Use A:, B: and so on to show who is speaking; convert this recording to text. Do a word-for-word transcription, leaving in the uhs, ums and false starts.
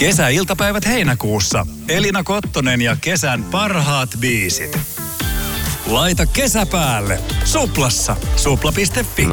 A: Kesäiltapäivät heinäkuussa. Elina Kottonen ja kesän parhaat biisit. Laita kesä päälle. Suplassa. Supla piste fi.